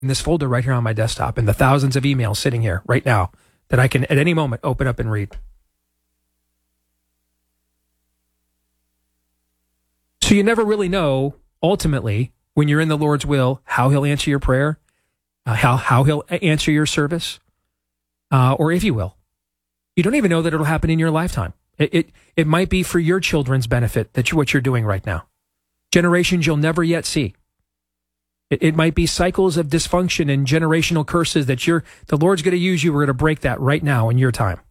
in this folder right here on my desktop and the thousands of emails sitting here right now that I can at any moment open up and read. So you never really know, ultimately, when you're in the Lord's will, how he'll answer your prayer, how he'll answer your service, or if he will. You don't even know that it'll happen in your lifetime. It might be for your children's benefit what you're doing right now. Generations you'll never yet see. It might be cycles of dysfunction and generational curses that the Lord's going to use you. We're going to break that right now in your time.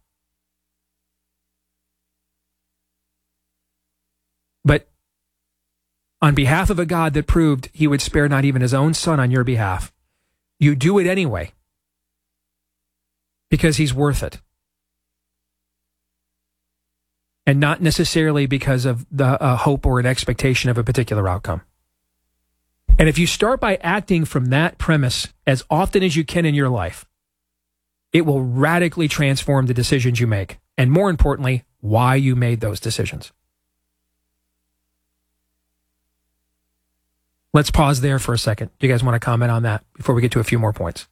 But on behalf of a God that proved he would spare not even his own son on your behalf, you do it anyway because he's worth it. And not necessarily because of the hope or an expectation of a particular outcome. And if you start by acting from that premise as often as you can in your life, it will radically transform the decisions you make. And more importantly, why you made those decisions. Let's pause there for a second. Do you guys want to comment on that before we get to a few more points?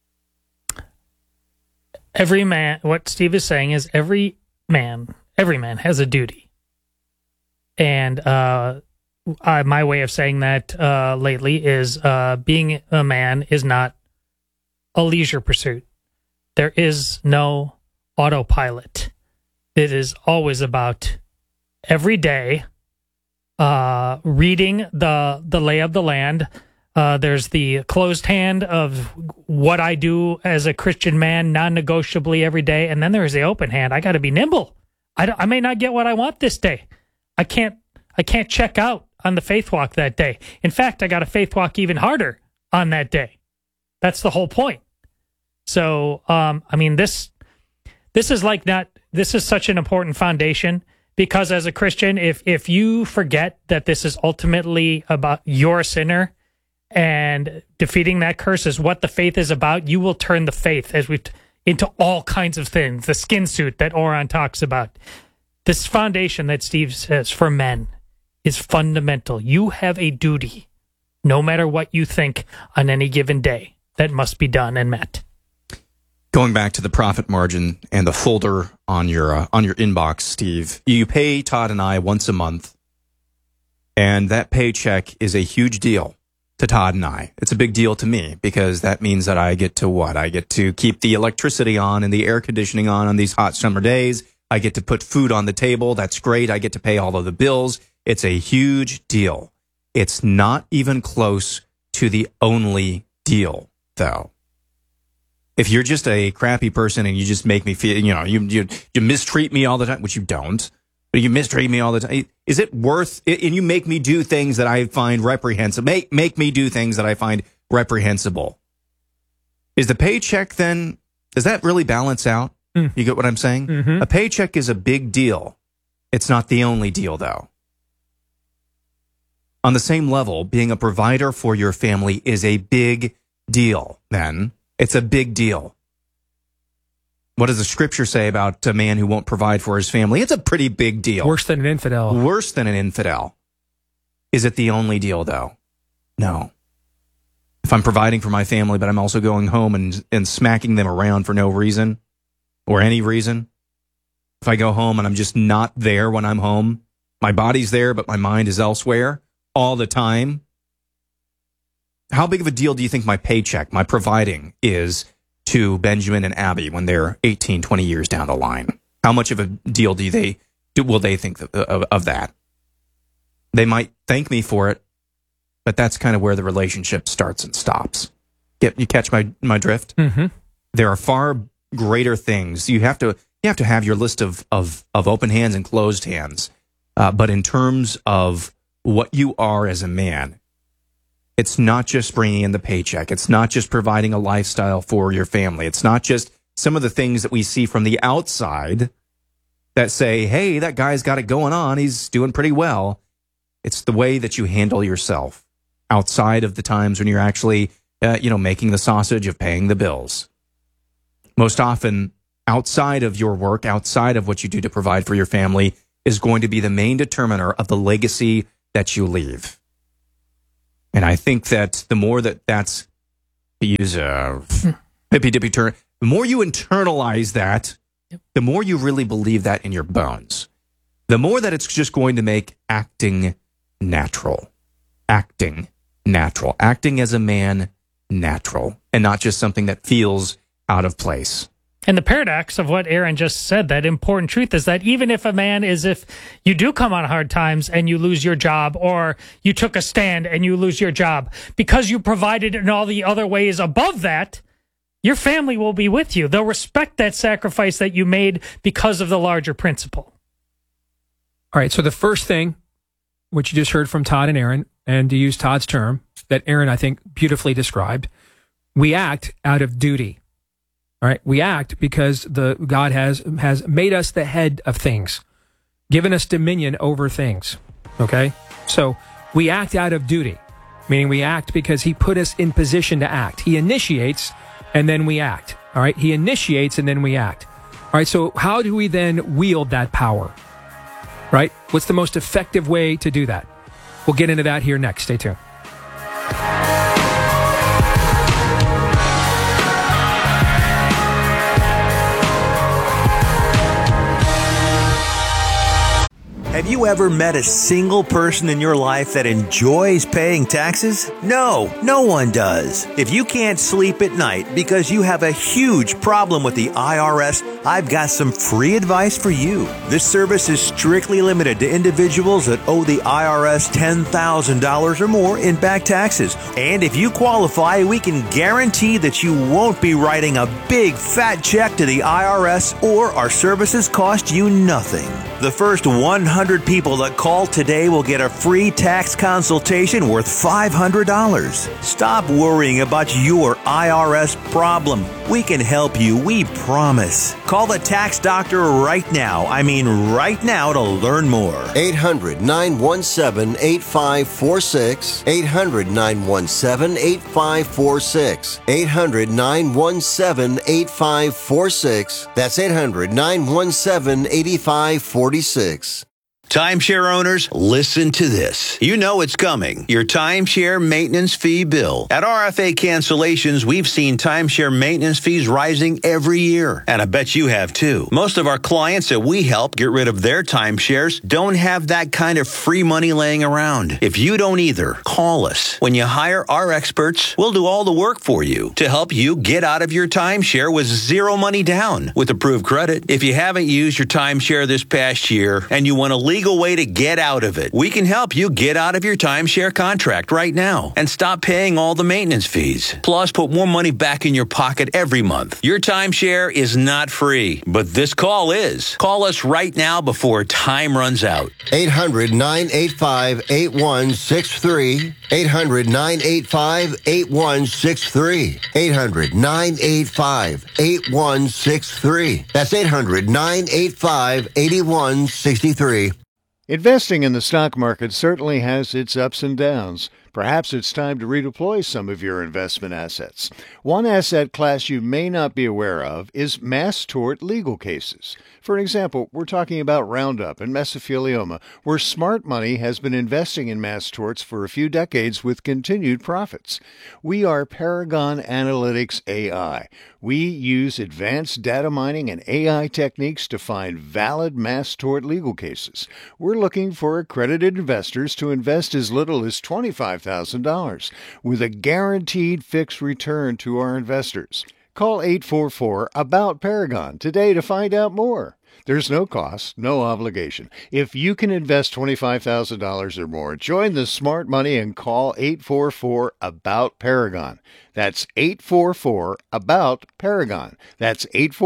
Every man, what Steve is saying is every man has a duty. And my way of saying that lately is being a man is not a leisure pursuit. There is no autopilot. It is always about every day reading the lay of the land. There's the closed hand of what I do as a Christian man non-negotiably every day. And then there's the open hand. I got to be nimble. I may not get what I want this day. I can't check out on the faith walk that day. In fact, I got to faith walk even harder on that day. That's the whole point. So, this is such an important foundation because as a Christian, if you forget that this is ultimately about you're a sinner and defeating that curse is what the faith is about, you will turn the faith into all kinds of things. The skin suit that Oran talks about. This foundation that Steve says for men is fundamental. You have a duty, no matter what you think on any given day, that must be done and met. Going back to the profit margin and the folder on your inbox, Steve, you pay Todd and I once a month, and that paycheck is a huge deal to Todd and I. It's a big deal to me because that means that I get to what? I get to keep the electricity on and the air conditioning on these hot summer days. I get to put food on the table. That's great. I get to pay all of the bills. It's a huge deal. It's not even close to the only deal, though. If you're just a crappy person and you just make me feel, you mistreat me all the time, which you don't, but you mistreat me all the time. Is it worth it? And you make me do things that I find reprehensible. Make me do things that I find reprehensible. Is the paycheck then, does that really balance out? You get what I'm saying? Mm-hmm. A paycheck is a big deal. It's not the only deal, though. On the same level, being a provider for your family is a big deal, then. It's a big deal. What does the scripture say about a man who won't provide for his family? It's a pretty big deal. Worse than an infidel. Worse than an infidel. Is it the only deal, though? No. If I'm providing for my family, but I'm also going home and smacking them around for no reason or any reason, if I go home and I'm just not there when I'm home, my body's there, but my mind is elsewhere all the time, how big of a deal do you think my paycheck, my providing, is to Benjamin and Abby when they're 18, 20 years down the line? How much of a deal will they think of that? They might thank me for it, but that's kind of where the relationship starts and stops. You catch my drift? Mm-hmm. There are far greater things. You have to have your list of open hands and closed hands. But in terms of what you are as a man, it's not just bringing in the paycheck. It's not just providing a lifestyle for your family. It's not just some of the things that we see from the outside that say, hey, that guy's got it going on. He's doing pretty well. It's the way that you handle yourself outside of the times when you're actually, making the sausage of paying the bills. Most often, outside of your work, outside of what you do to provide for your family, is going to be the main determiner of the legacy that you leave. And I think that the more that's to use a hippy-dippy term, the more you internalize that, the more you really believe that in your bones. The more that it's just going to make acting natural. Acting natural. Acting as a man natural. And not just something that feels out of place. And the paradox of what Aaron just said, that important truth, is that even if a man if you do come on hard times and you lose your job, or you took a stand and you lose your job, because you provided in all the other ways above that, your family will be with you. They'll respect that sacrifice that you made because of the larger principle. All right, so the first thing, which you just heard from Todd and Aaron, and to use Todd's term, that Aaron, I think, beautifully described, we act out of duty. All right, we act because God has made us the head of things, given us dominion over things. Okay, so we act out of duty, meaning we act because He put us in position to act. He initiates, and then we act. All right, He initiates, and then we act. All right, so how do we then wield that power? Right? What's the most effective way to do that? We'll get into that here next. Stay tuned. Have you ever met a single person in your life that enjoys paying taxes? No, no one does. If you can't sleep at night because you have a huge problem with the IRS, I've got some free advice for you. This service is strictly limited to individuals that owe the IRS $10,000 or more in back taxes. And if you qualify, we can guarantee that you won't be writing a big fat check to the IRS, or our services cost you nothing. The first 100 people that call today will get a free tax consultation worth $500. Stop worrying about your IRS problem. We can help you, we promise. Call the tax doctor right now. I mean right now, to learn more. 800-917-8546. 800-917-8546. 800-917-8546. That's 800-917-8546. Timeshare owners, listen to this. You know it's coming. Your timeshare maintenance fee bill. At RFA Cancellations, we've seen timeshare maintenance fees rising every year. And I bet you have too. Most of our clients that we help get rid of their timeshares don't have that kind of free money laying around. If you don't either, call us. When you hire our experts, we'll do all the work for you to help you get out of your timeshare with zero money down with approved credit. If you haven't used your timeshare this past year and you want to legal way to get out of it, we can help you get out of your timeshare contract right now and stop paying all the maintenance fees. Plus, put more money back in your pocket every month. Your timeshare is not free, but this call is. Call us right now before time runs out. 800-985-8163. 800-985-8163. 800-985-8163. That's 800-985-8163. Investing in the stock market certainly has its ups and downs. Perhaps it's time to redeploy some of your investment assets. One asset class you may not be aware of is mass tort legal cases. For example, we're talking about Roundup and mesothelioma, where smart money has been investing in mass torts for a few decades with continued profits. We are Paragon Analytics AI. We use advanced data mining and AI techniques to find valid mass tort legal cases. We're looking for accredited investors to invest as little as $25,000 with a guaranteed fixed return to our investors. Call 844-ABOUT-PARAGON today to find out more. There's no cost, no obligation. If you can invest $25,000 or more, join the smart money and call 844-ABOUT-PARAGON. That's 844-ABOUT-PARAGON. That's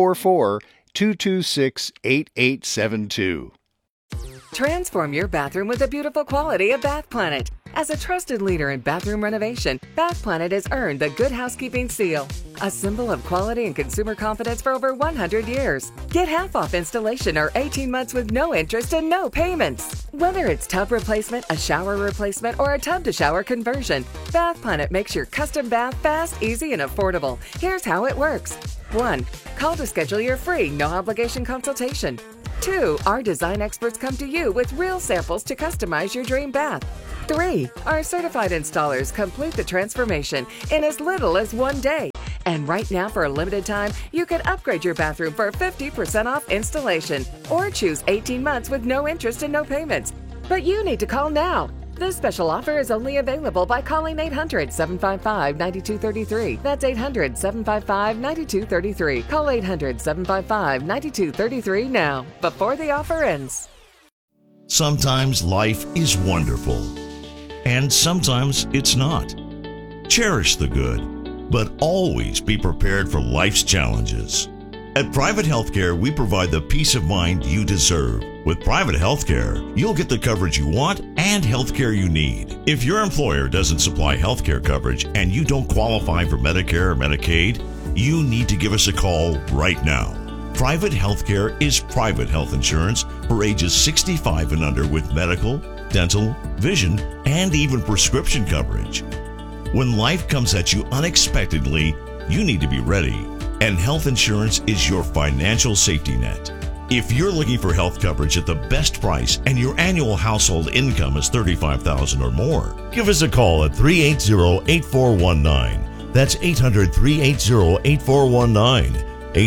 844-226-8872. Transform your bathroom with the beautiful quality of Bath Planet. As a trusted leader in bathroom renovation, Bath Planet has earned the Good Housekeeping seal, a symbol of quality and consumer confidence for over 100 years. Get half off installation or 18 months with no interest and no payments. Whether it's tub replacement, a shower replacement, or a tub-to-shower conversion, Bath Planet makes your custom bath fast, easy, and affordable. Here's how it works. 1. Call to schedule your free, no-obligation consultation. 2, our design experts come to you with real samples to customize your dream bath. 3, our certified installers complete the transformation in as little as 1 day. And right now, for a limited time, you can upgrade your bathroom for 50% off installation or choose 18 months with no interest and no payments. But you need to call now. This special offer is only available by calling 800-755-9233. That's 800-755-9233. Call 800-755-9233 now, before the offer ends. Sometimes life is wonderful, and sometimes it's not. Cherish the good, but always be prepared for life's challenges. At Private Healthcare, we provide the peace of mind you deserve. With private healthcare, you'll get the coverage you want and healthcare you need. If your employer doesn't supply healthcare coverage and you don't qualify for Medicare or Medicaid, you need to give us a call right now. Private healthcare is private health insurance for ages 65 and under with medical, dental, vision, and even prescription coverage. When life comes at you unexpectedly, you need to be ready, and health insurance is your financial safety net. If you're looking for health coverage at the best price and your annual household income is $35,000 or more, give us a call at 380-8419. That's 800-380-8419.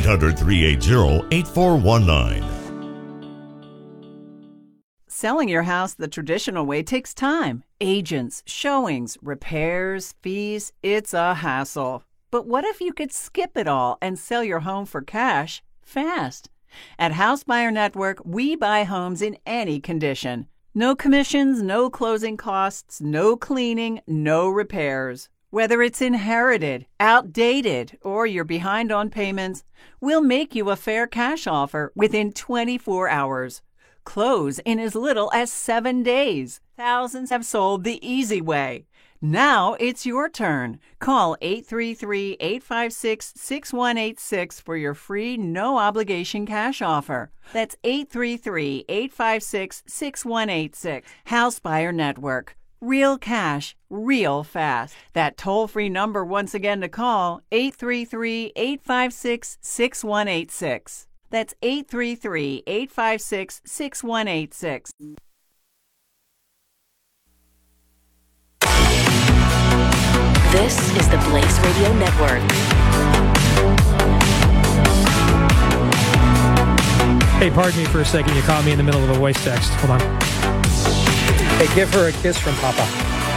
800-380-8419. Selling your house the traditional way takes time. Agents, showings, repairs, fees. It's a hassle. But what if you could skip it all and sell your home for cash fast? At House Buyer Network, we buy homes in any condition. No commissions, no closing costs, no cleaning, no repairs. Whether it's inherited, outdated, or you're behind on payments, we'll make you a fair cash offer within 24 hours. Close in as little as 7 days. Thousands have sold the easy way. Now it's your turn. Call 833-856-6186 for your free, no-obligation cash offer. That's 833-856-6186. House Buyer Network. Real cash, real fast. That toll-free number once again to call, 833-856-6186. That's 833-856-6186. This is the Blaze Radio Network. Hey, pardon me for a second. You caught me in the middle of a voice text. Hold on. Hey, give her a kiss from Papa.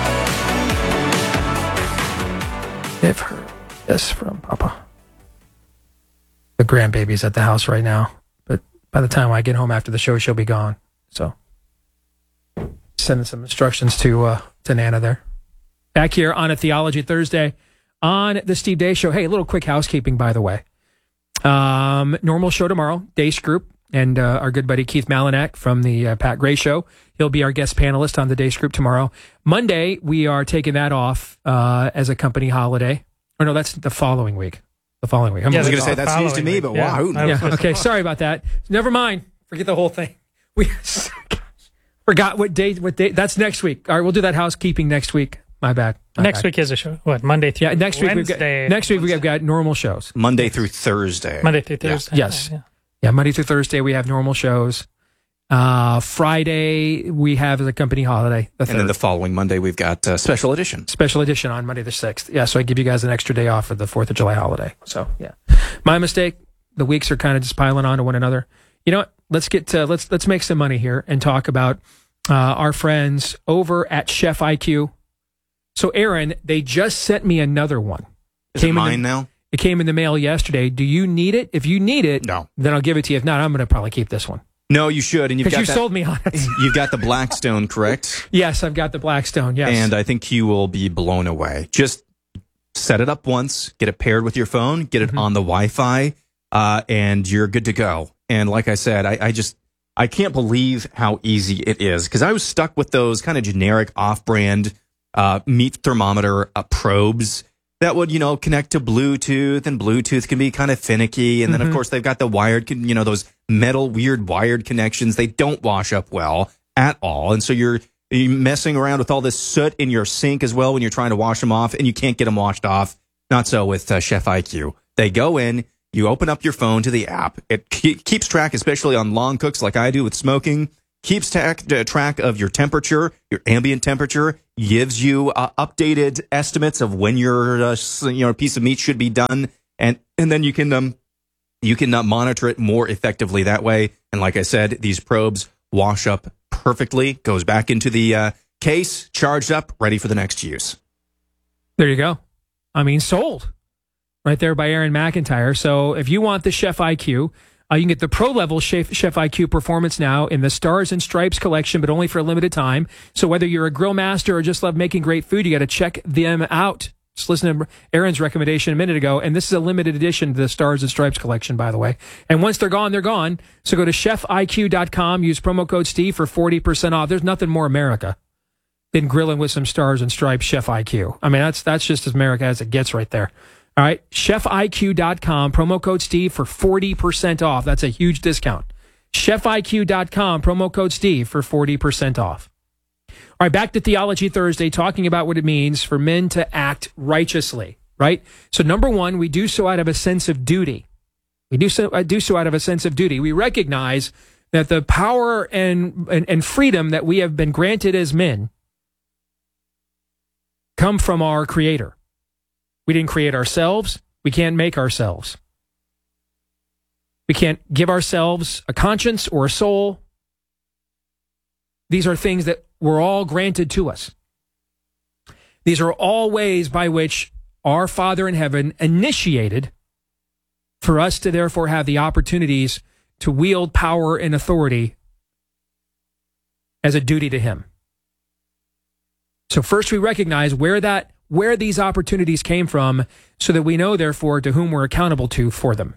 Give her a kiss from Papa. The grandbaby's at the house right now, but by the time I get home after the show, she'll be gone. So, sending some instructions to Nana there. Back here on a Theology Thursday on the Steve Deace Show. Hey, a little quick housekeeping, by the way. Normal show tomorrow, Deace Group, and our good buddy Keith Malinak from the Pat Gray Show. He'll be our guest panelist on the Deace Group tomorrow. Monday, we are taking that off as a company holiday. Or no, that's the following week. The following week. I was going to say that's news to me, but wow. Yeah, okay, sorry about that. Never mind. Forget the whole thing. We forgot what date. That's next week. All right, we'll do that housekeeping next week. My bad. Next week is a show. What, Monday through next week Wednesday? We've got normal shows. Monday through Thursday. Monday through Thursday. Yeah. Yes. Yeah, Monday through Thursday we have normal shows. Friday we have the company holiday. And then the following Monday we've got special edition. Special edition on Monday the 6th. Yeah, so I give you guys an extra day off for the 4th of July holiday. So, yeah. My mistake. The weeks are kind of just piling on to one another. You know what? Let's get to, let's make some money here and talk about our friends over at Chef IQ. So, Aaron, they just sent me another one. Is it mine now? It came in the mail yesterday. Do you need it? If you need it, no. Then I'll give it to you. If not, I'm going to probably keep this one. No, you should. And because you sold me on it. You've got the Blackstone, correct? Yes, I've got the Blackstone, yes. And I think you will be blown away. Just set it up once, get it paired with your phone, get it on the Wi-Fi, and you're good to go. And like I said, I can't believe how easy it is. Because I was stuck with those kind of generic off-brand meat thermometer probes that would, connect to Bluetooth, and Bluetooth can be kind of finicky. And then, of course, they've got the wired, those metal, weird wired connections. They don't wash up well at all. And so you're messing around with all this soot in your sink as well when you're trying to wash them off, and you can't get them washed off. Not so with Chef IQ. They go in, You open up your phone to the app. It keeps track, especially on long cooks like I do with smoking, keeps track of your temperature, your ambient temperature, gives you updated estimates of when your piece of meat should be done, and then you can monitor it more effectively that way. And like I said, these probes wash up perfectly, goes back into the case, charged up, ready for the next use. There you go. I mean, sold. Right there by Aaron McIntyre. So if you want the Chef IQ, you can get the pro level Chef IQ performance now in the Stars and Stripes collection, but only for a limited time. So whether you're a grill master or just love making great food, you got to check them out. Just listen to Aaron's recommendation a minute ago. And this is a limited edition to the Stars and Stripes collection, by the way. And once they're gone, they're gone. So go to chefiq.com, use promo code Steve for 40% off. There's nothing more America than grilling with some Stars and Stripes Chef IQ. I mean, that's just as America as it gets right there. All right, chefiq.com, promo code Steve for 40% off. That's a huge discount. Chefiq.com, promo code Steve for 40% off. All right, back to Theology Thursday, talking about what it means for men to act righteously, right? So number one, we do so out of a sense of duty. We do so out of a sense of duty. We recognize that the power and freedom that we have been granted as men come from our Creator. We didn't create ourselves. We can't make ourselves. We can't give ourselves a conscience or a soul. These are things that were all granted to us. These are all ways by which our Father in heaven initiated for us to therefore have the opportunities to wield power and authority as a duty to Him. So first we recognize where these opportunities came from so that we know, therefore, to whom we're accountable to for them.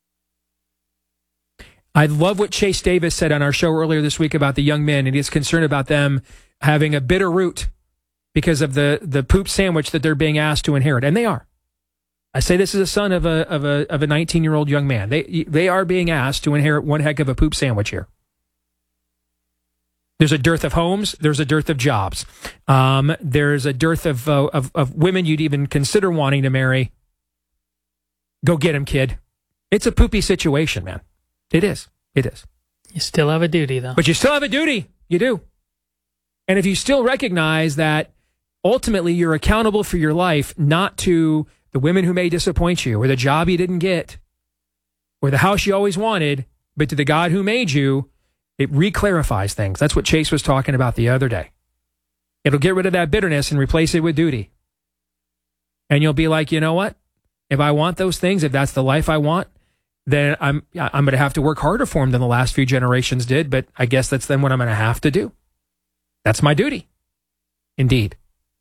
I love what Chase Davis said on our show earlier this week about the young men, and he's concerned about them having a bitter root because of the poop sandwich that they're being asked to inherit. And they are. I say this as a son of a 19-year-old young man. They are being asked to inherit one heck of a poop sandwich here. There's a dearth of homes. There's a dearth of jobs. There's a dearth of women you'd even consider wanting to marry. Go get him, kid. It's a poopy situation, man. It is. It is. You still have a duty, though. But you still have a duty. You do. And if you still recognize that ultimately you're accountable for your life, not to the women who may disappoint you, or the job you didn't get, or the house you always wanted, but to the God who made you, it reclarifies things. That's what Chase was talking about the other day. It'll get rid of that bitterness and replace it with duty. And you'll be like, you know what? If I want those things, if that's the life I want, then I'm going to have to work harder for them than the last few generations did. But I guess that's then what I'm going to have to do. That's my duty. Indeed.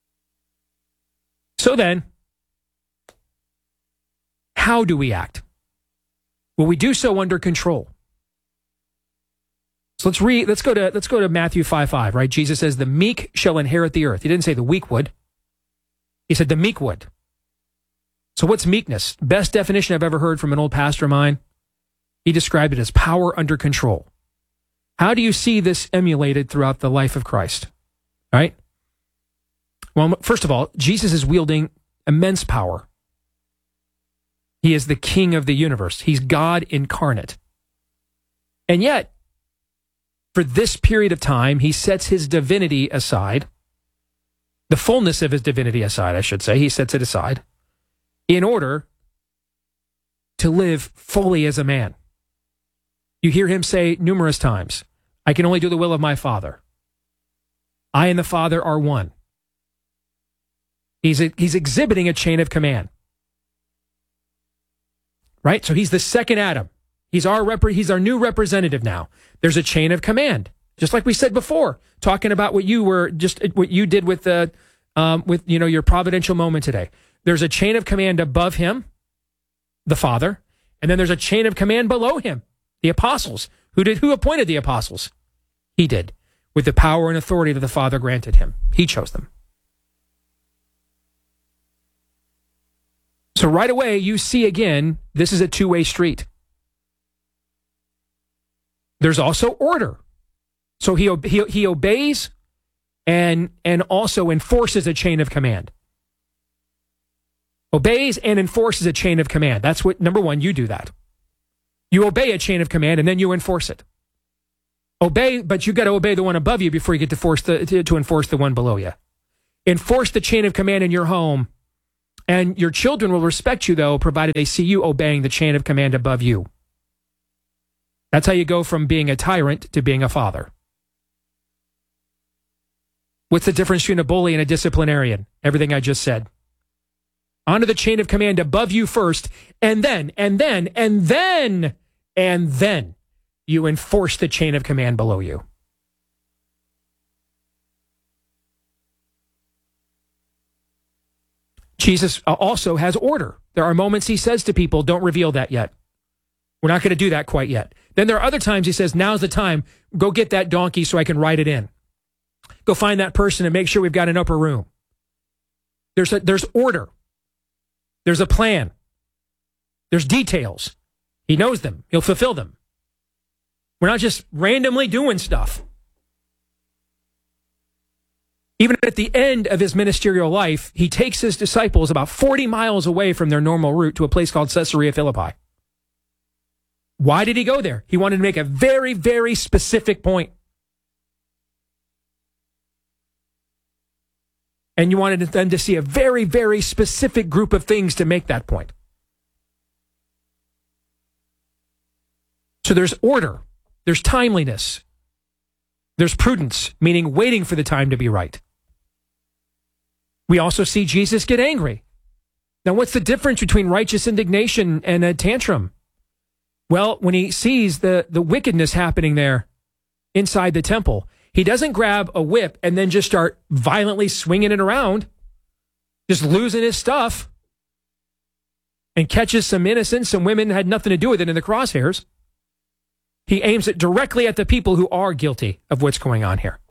So then, how do we act? Well, we do so under control. So let's go to Matthew 5:5, right? Jesus says, the meek shall inherit the earth. He didn't say the weak would. He said the meek would. So what's meekness? Best definition I've ever heard from an old pastor of mine. He described it as power under control. How do you see this emulated throughout the life of Christ? Right? Well, first of all, Jesus is wielding immense power. He is the king of the universe. He's God incarnate. And yet, for this period of time, he sets his divinity aside, the fullness of his divinity aside, I should say. He sets it aside in order to live fully as a man. You hear him say numerous times, I can only do the will of my Father. I and the Father are one. He's exhibiting a chain of command. Right? So he's the second Adam. He's our new representative now. There's a chain of command, just like we said before, talking about what you did with your providential moment today. There's a chain of command above him, the Father, and then there's a chain of command below him, the apostles. Who appointed the apostles? He did, with the power and authority that the Father granted him. He chose them. So right away, you see again, this is a two-way street. There's also order. So he obeys and also enforces a chain of command. Obeys and enforces a chain of command. That's what, number one, you do that. You obey a chain of command and then you enforce it. Obey, but you got to obey the one above you before you get to enforce the one below you. Enforce the chain of command in your home, and your children will respect you, though, provided they see you obeying the chain of command above you. That's how you go from being a tyrant to being a father. What's the difference between a bully and a disciplinarian? Everything I just said. Honor the chain of command above you first, and then you enforce the chain of command below you. Jesus also has order. There are moments he says to people, don't reveal that yet. We're not going to do that quite yet. Then there are other times he says, now's the time. Go get that donkey so I can ride it in. Go find that person and make sure we've got an upper room. There's order. There's a plan. There's details. He knows them. He'll fulfill them. We're not just randomly doing stuff. Even at the end of his ministerial life, he takes his disciples about 40 miles away from their normal route to a place called Caesarea Philippi. Why did he go there? He wanted to make a very, very specific point. And you wanted them to see a very, very specific group of things to make that point. So there's order. There's timeliness. There's prudence, meaning waiting for the time to be right. We also see Jesus get angry. Now, what's the difference between righteous indignation and a tantrum? Well, when he sees the wickedness happening there inside the temple, he doesn't grab a whip and then just start violently swinging it around, just losing his stuff, and catches some innocents, some women had nothing to do with it in the crosshairs. He aims it directly at the people who are guilty of what's going on here.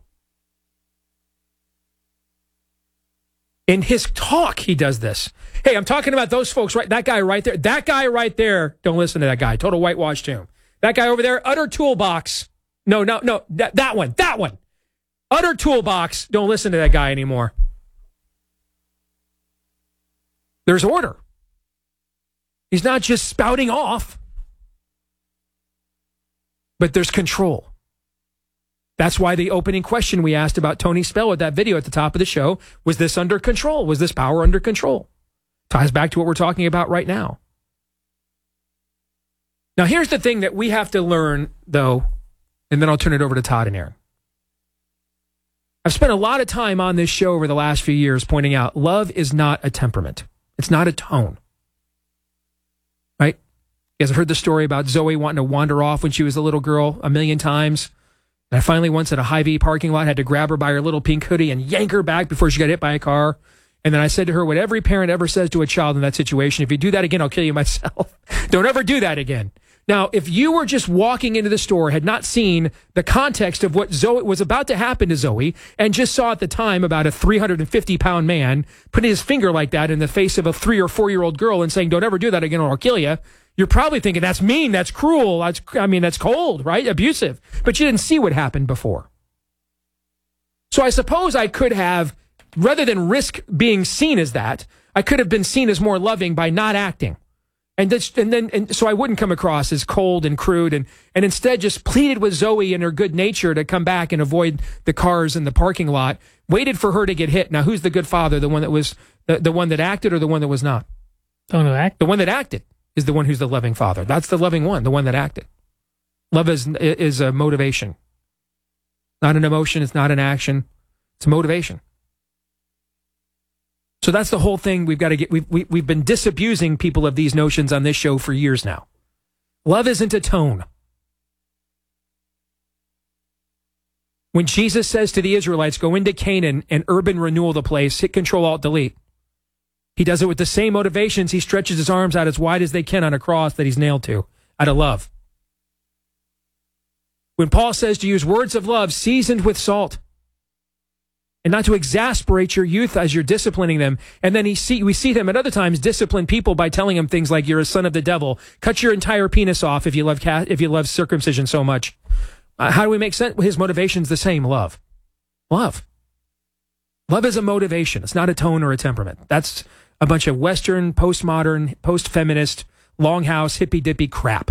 In his talk, he does this. Hey, I'm talking about those folks, right? That guy right there. That guy right there. Don't listen to that guy. Total whitewash tomb. That guy over there, utter toolbox. No. That one. Utter toolbox. Don't listen to that guy anymore. There's order. He's not just spouting off, but there's control. That's why the opening question we asked about Tony Spell with that video at the top of the show, was this under control? Was this power under control? Ties back to what we're talking about right now. Now, here's the thing that we have to learn, though, and then I'll turn it over to Todd and Aaron. I've spent a lot of time on this show over the last few years pointing out love is not a temperament. It's not a tone. Right? You guys have heard the story about Zoe wanting to wander off when she was a little girl 1,000,000 times. And I finally once at a Hy-Vee parking lot had to grab her by her little pink hoodie and yank her back before she got hit by a car. And then I said to her, what every parent ever says to a child in that situation, if you do that again, I'll kill you myself. Don't ever do that again. Now, if you were just walking into the store, had not seen the context of what Zoe was about to happen to Zoe, and just saw at the time about a 350-pound man putting his finger like that in the face of a 3 or 4-year-old girl and saying, don't ever do that again or I'll kill you, you're probably thinking, that's mean, that's cruel, that's cold, right? Abusive. But you didn't see what happened before. So I suppose I could have, rather than risk being seen as that, I could have been seen as more loving by not acting. So I wouldn't come across as cold and crude, and instead just pleaded with Zoe and her good nature to come back and avoid the cars in the parking lot, waited for her to get hit. Now, who's the good father? The one that was the one that acted or the one that was not? The one who acted. The one that acted is the one who's the loving father. That's the loving one, the one that acted. Love is a motivation. Not an emotion, it's not an action. It's a motivation. So that's the whole thing we've got to get. We've been disabusing people of these notions on this show for years now. Love isn't a tone. When Jesus says to the Israelites, go into Canaan and urban renewal the place, hit Control Alt Delete. He does it with the same motivations. He stretches his arms out as wide as they can on a cross that he's nailed to, out of love. When Paul says to use words of love seasoned with salt, and not to exasperate your youth as you're disciplining them. And then we see him at other times discipline people by telling them things like, you're a son of the devil. Cut your entire penis off if you love circumcision so much. How do we make sense? His motivation's the same, love. Love. Love is a motivation. It's not a tone or a temperament. That's a bunch of Western, postmodern, post-feminist, longhouse, hippy-dippy crap.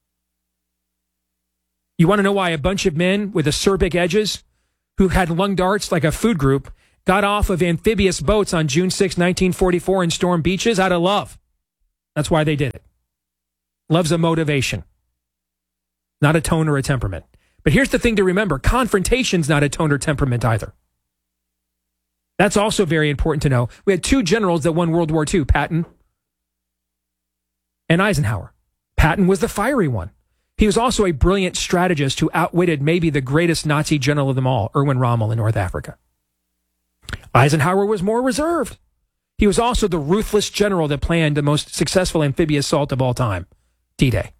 You want to know why a bunch of men with acerbic edges who had lung darts like a food group got off of amphibious boats on June 6, 1944 and stormed beaches? Out of love. That's why they did it. Love's a motivation, not a tone or a temperament. But here's the thing to remember. Confrontation's not a tone or temperament either. That's also very important to know. We had two generals that won World War II, Patton and Eisenhower. Patton was the fiery one. He was also a brilliant strategist who outwitted maybe the greatest Nazi general of them all, Erwin Rommel in North Africa. Eisenhower was more reserved. He was also the ruthless general that planned the most successful amphibious assault of all time, D-Day.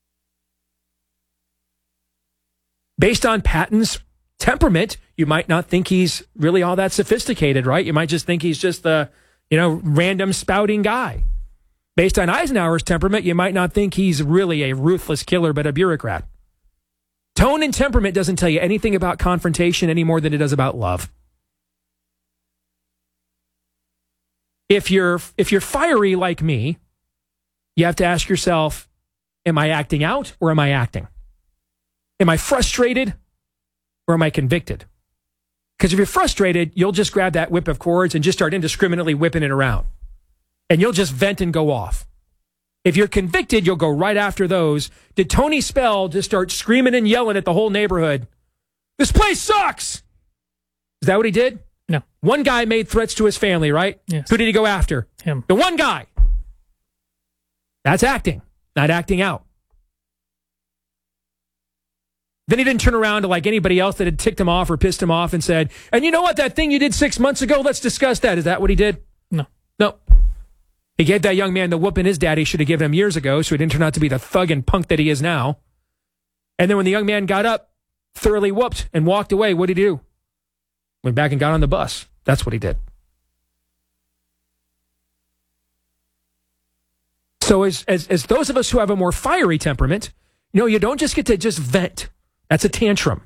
Based on Patton's temperament, you might not think he's really all that sophisticated, right? You might just think he's just the, random spouting guy. Based on Eisenhower's temperament, you might not think he's really a ruthless killer, but a bureaucrat. Tone and temperament doesn't tell you anything about confrontation any more than it does about love. If you're fiery like me, you have to ask yourself, am I acting out or am I acting? Am I frustrated or am I convicted? Because if you're frustrated, you'll just grab that whip of cords and just start indiscriminately whipping it around. And you'll just vent and go off. If you're convicted, you'll go right after those. Did Tony Spell just start screaming and yelling at the whole neighborhood? This place sucks! Is that what he did? No. One guy made threats to his family, right? Yes. Who did he go after? Him. The one guy. That's acting, not acting out. Then he didn't turn around to like anybody else that had ticked him off or pissed him off and said, and you know what, that thing you did 6 months ago, let's discuss that. Is that what he did? No. He gave that young man the whooping his daddy should have given him years ago, so he didn't turn out to be the thug and punk that he is now. And then when the young man got up, thoroughly whooped, and walked away, what did he do? Went back and got on the bus. That's what he did. So as those of us who have a more fiery temperament, you don't just get to just vent. That's a tantrum.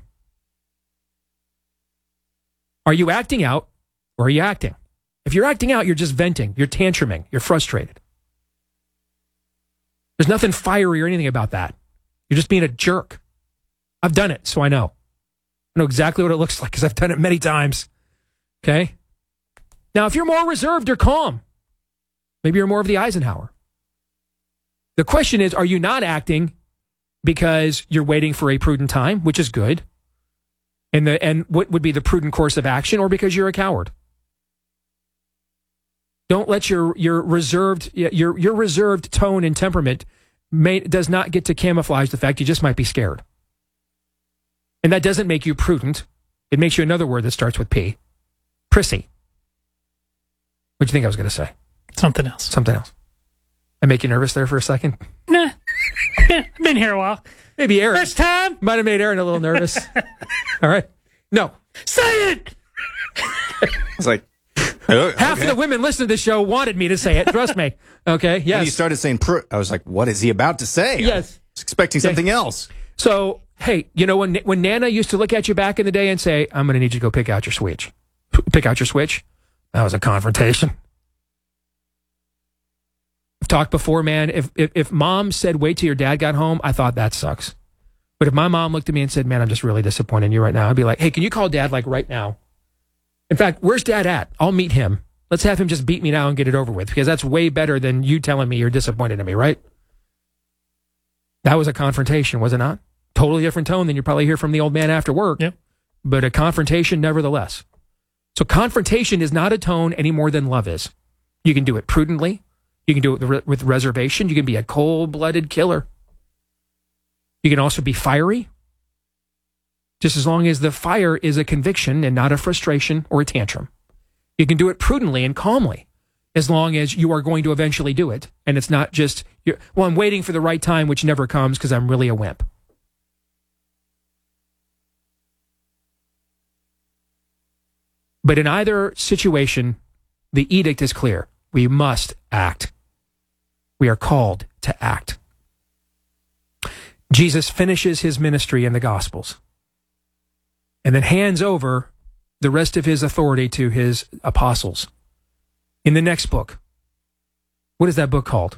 Are you acting out or are you acting? If you're acting out, you're just venting. You're tantruming. You're frustrated. There's nothing fiery or anything about that. You're just being a jerk. I've done it, so I know. I know exactly what it looks like because I've done it many times. Okay? Now, if you're more reserved or calm, maybe you're more of the Eisenhower. The question is, are you not acting because you're waiting for a prudent time, which is good, and what would be the prudent course of action, or because you're a coward? Don't let your reserved tone and temperament does not get to camouflage the fact you just might be scared. And that doesn't make you prudent. It makes you another word that starts with P. Prissy. What do you think I was going to say? Something else. I make you nervous there for a second? Nah. I've been here a while. Maybe Aaron. First time? Might have made Aaron a little nervous. All right. No. Say it! I was like, half of the women listening to this show wanted me to say it. Trust me. Okay. Yes. When you started saying I was like, what is he about to say? Yes. I was expecting something else. So, hey, when Nana used to look at you back in the day and say, I'm going to need you to go pick out your switch. That was a confrontation. I've talked before, man. If mom said, wait till your dad got home, I thought that sucks. But if my mom looked at me and said, man, I'm just really disappointed in you right now, I'd be like, hey, can you call dad like right now? In fact, where's dad at? I'll meet him. Let's have him just beat me now and get it over with, because that's way better than you telling me you're disappointed in me, right? That was a confrontation, was it not? Totally different tone than you probably hear from the old man after work. Yep. But a confrontation nevertheless. So confrontation is not a tone any more than love is. You can do it prudently. You can do it with reservation. You can be a cold-blooded killer. You can also be fiery, just as long as the fire is a conviction and not a frustration or a tantrum. You can do it prudently and calmly, as long as you are going to eventually do it. And it's not just, I'm waiting for the right time, which never comes because I'm really a wimp. But in either situation, the edict is clear. We must act. We are called to act. Jesus finishes his ministry in the Gospels and then hands over the rest of his authority to his apostles in the next book, What is that book called?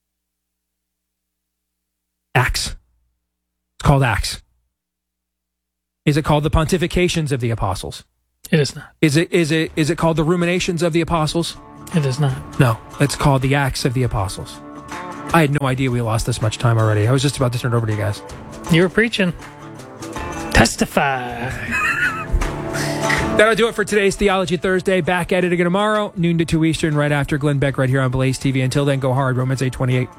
Acts. It's called Acts. Is it called the Pontifications of the Apostles? It is not. Is it called the Ruminations of the Apostles? It is not. No, it's called the Acts of the Apostles. I had no idea we lost this much time already. I was just about to turn it over to you guys. You were preaching. Testify. That'll do it for today's Theology Thursday. Back at it again tomorrow, noon to 2 Eastern, right after Glenn Beck, right here on Blaze TV. Until then, go hard. Romans 8:28.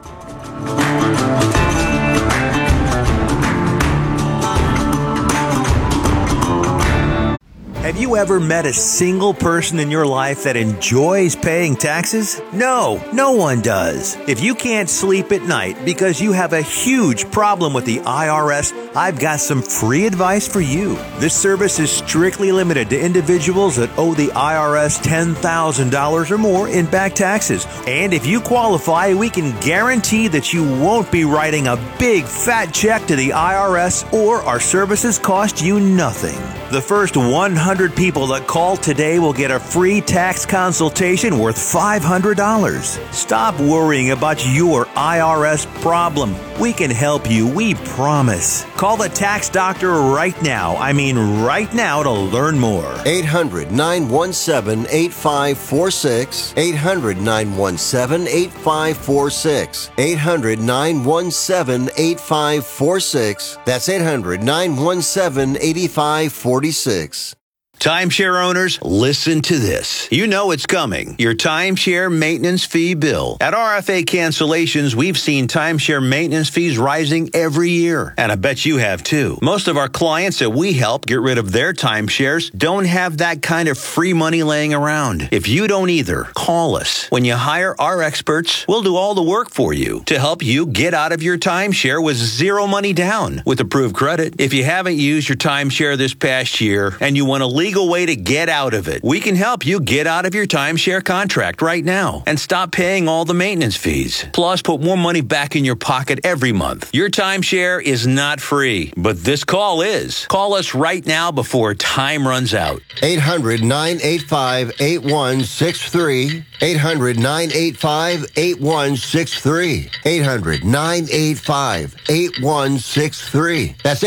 Have you ever met a single person in your life that enjoys paying taxes? No, no one does. If you can't sleep at night because you have a huge problem with the IRS, I've got some free advice for you. This service is strictly limited to individuals that owe the IRS $10,000 or more in back taxes. And if you qualify, we can guarantee that you won't be writing a big fat check to the IRS, or our services cost you nothing. The first 100 people that call today will get a free tax consultation worth $500. Stop worrying about your IRS problem. We can help you, we promise. Call the tax doctor right now. I mean right now to learn more. 800-917-8546. 800-917-8546. 800-917-8546. That's 800-917-8546. Timeshare owners, listen to this. You know it's coming. Your timeshare maintenance fee bill. At RFA Cancellations, we've seen timeshare maintenance fees rising every year. And I bet you have too. Most of our clients that we help get rid of their timeshares don't have that kind of free money laying around. If you don't either, call us. When you hire our experts, we'll do all the work for you to help you get out of your timeshare with zero money down with approved credit. If you haven't used your timeshare this past year and you want to legal way to get out of it, we can help you get out of your timeshare contract right now and stop paying all the maintenance fees. Plus, put more money back in your pocket every month. Your timeshare is not free, but this call is. Call us right now before time runs out. 800-985-8163. 800-985-8163. 800-985-8163. That's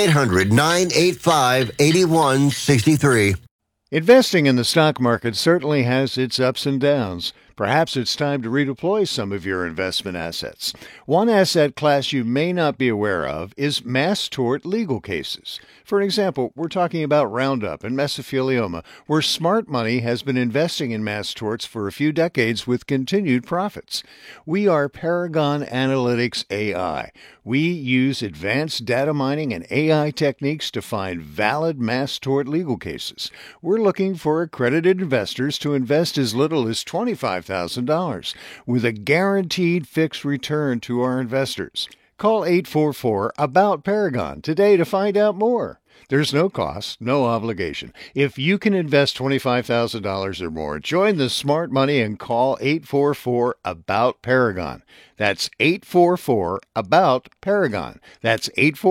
800-985-8163. Investing in the stock market certainly has its ups and downs. Perhaps it's time to redeploy some of your investment assets. One asset class you may not be aware of is mass tort legal cases. For example, we're talking about Roundup and mesothelioma, where smart money has been investing in mass torts for a few decades with continued profits. We are Paragon Analytics AI. We use advanced data mining and AI techniques to find valid mass tort legal cases. We're looking for accredited investors to invest as little as $25,000 with a guaranteed fixed return to our investors. Call 844-ABOUT-PARAGON today to find out more. There's no cost, no obligation. If you can invest $25,000 or more, join the smart money and call 844-ABOUT-PARAGON. That's 844-ABOUT-PARAGON. That's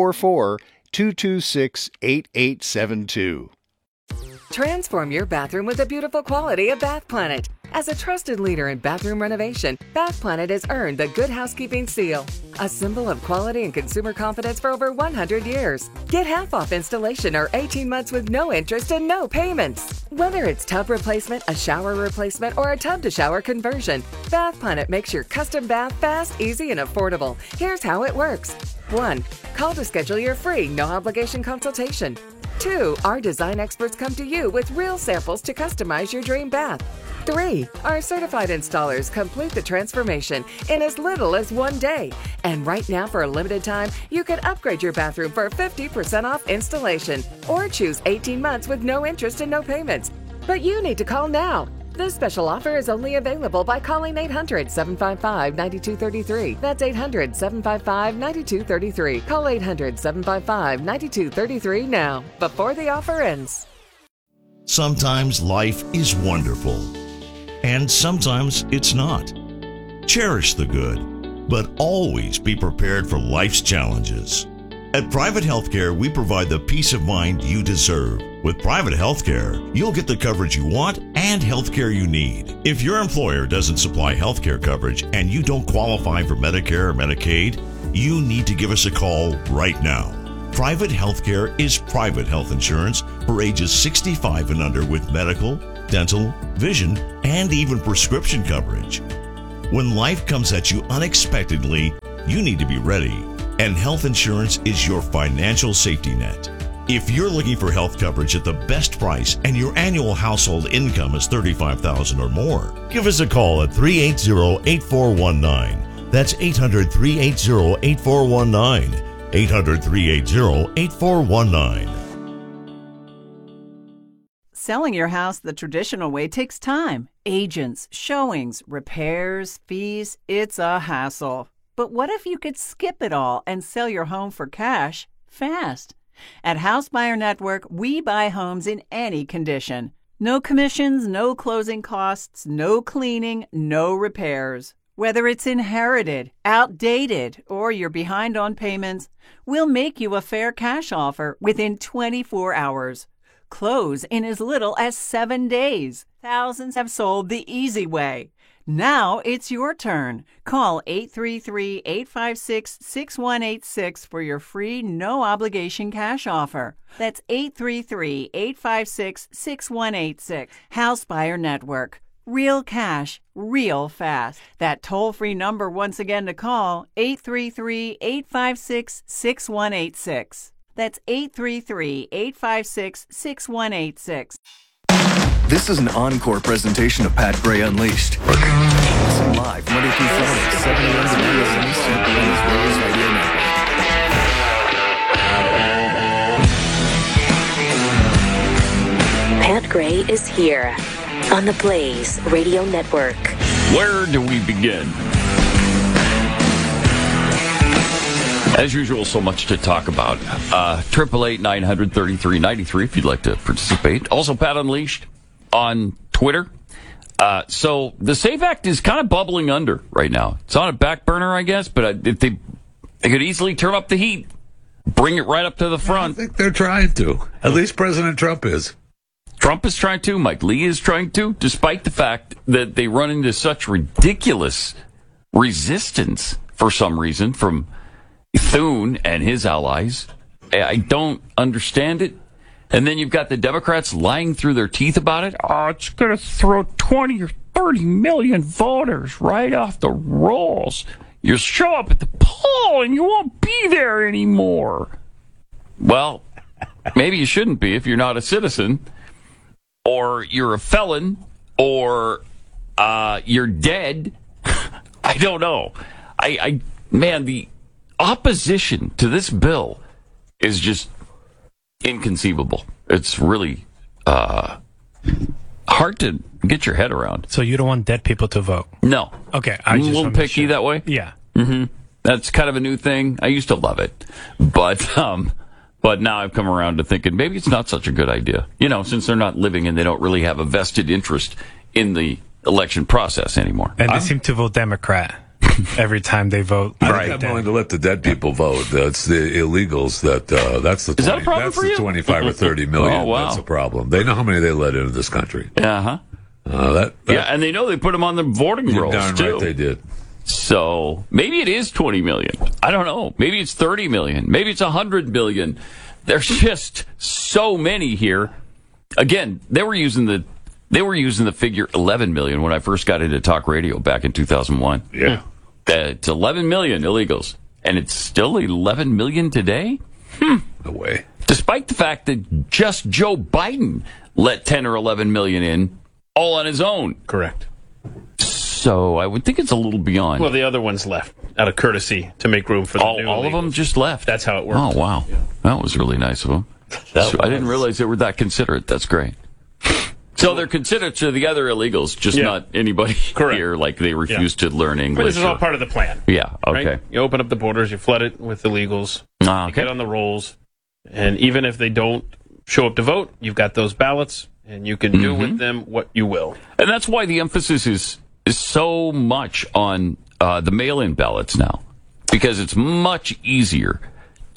844-226-8872. Transform your bathroom with the beautiful quality of Bath Planet. As a trusted leader in bathroom renovation, Bath Planet has earned the Good Housekeeping Seal, a symbol of quality and consumer confidence for over 100 years. Get half off installation or 18 months with no interest and no payments. Whether it's tub replacement, a shower replacement, or a tub-to-shower conversion, Bath Planet makes your custom bath fast, easy, and affordable. Here's how it works. 1. Call to schedule your free, no-obligation consultation. 2. Our design experts come to you with real samples to customize your dream bath. 3. Our certified installers complete the transformation in as little as 1 day. And right now, for a limited time, you can upgrade your bathroom for 50% off installation or choose 18 months with no interest and no payments. But you need to call now. This special offer is only available by calling 800-755-9233. That's 800-755-9233. Call 800-755-9233 now, before the offer ends. Sometimes life is wonderful, and sometimes it's not. Cherish the good, but always be prepared for life's challenges. At Private Healthcare, we provide the peace of mind you deserve. With Private Healthcare, you'll get the coverage you want and healthcare you need. If your employer doesn't supply healthcare coverage and you don't qualify for Medicare or Medicaid, you need to give us a call right now. Private Healthcare is private health insurance for ages 65 and under with medical, dental, vision, and even prescription coverage. When life comes at you unexpectedly, you need to be ready. And health insurance is your financial safety net. If you're looking for health coverage at the best price and your annual household income is $35,000 or more, give us a call at 380-8419. That's 800-380-8419. 800-380-8419. Selling your house the traditional way takes time. Agents, showings, repairs, fees, it's a hassle. But what if you could skip it all and sell your home for cash fast? At House Buyer Network, we buy homes in any condition. No commissions, no closing costs, no cleaning, no repairs. Whether it's inherited, outdated, or you're behind on payments, we'll make you a fair cash offer within 24 hours. Close in as little as 7 days. Thousands have sold the easy way. Now it's your turn. Call 833-856-6186 for your free, no-obligation cash offer. That's 833-856-6186. House Buyer Network. Real cash, real fast. That toll-free number once again to call, 833-856-6186. That's 833-856-6186. This is an encore presentation of Pat Gray Unleashed. Listen live Monday through Friday, 7 a.m. to 9 a.m. Eastern, Blaze Radio Network. Pat Gray is here on the Blaze Radio Network. Where do we begin? As usual, so much to talk about. 888-900-3393 if you'd like to participate. Also, Pat Unleashed on Twitter. So the SAFE Act is kind of bubbling under right now. It's on a back burner, I guess, but if they could easily turn up the heat, bring it right up to the front. I think they're trying to. At least President Trump is. Trump is trying to. Mike Lee is trying to, despite the fact that they run into such ridiculous resistance for some reason from Thune and his allies. I don't understand it. And then you've got the Democrats lying through their teeth about it. Oh, it's going to throw 20 or 30 million voters right off the rolls. You show up at the poll and you won't be there anymore. Well, maybe you shouldn't be if you're not a citizen, or you're a felon, or you're dead. I don't know. Man, the opposition to this bill is just inconceivable. It's really hard to get your head around. So you don't want dead people to vote? No. Okay. A little picky that way? Yeah. Mm-hmm. That's kind of a new thing. I used to love it. But now I've come around to thinking maybe it's not such a good idea. You know, since they're not living and they don't really have a vested interest in the election process anymore. And they seem to vote Democrat every time they vote. I think I'm willing to let the dead people vote. That's the illegals. That's the 20, is that a problem that's for the you? 25 or 30 million. Oh, wow. That's a problem. They know how many they let into this country. Uh-huh. Yeah, and they know they put them on the voting rolls, darn too. Right they did. So maybe it is 20 million. I don't know. Maybe it's 30 million. Maybe it's 100 million. There's just so many here. Again, they were using the figure 11 million when I first got into talk radio back in 2001. Yeah. It's 11 million illegals, and it's still 11 million today? No way. Despite the fact that just Joe Biden let 10 or 11 million in, all on his own. Correct. So I would think it's a little beyond. Well, the other ones left out of courtesy to make room for the new all of them just left. That's how it works. Oh, wow. Yeah. That was really nice of them. I didn't realize they were that considerate. That's great. So they're considerate to the other illegals, just not anybody here, like they refuse to learn English. But this is all part of the plan. Yeah, okay. Right? You open up the borders, you flood it with illegals, you get on the rolls, and even if they don't show up to vote, you've got those ballots, and you can do with them what you will. And that's why the emphasis is so much on the mail-in ballots now, because it's much easier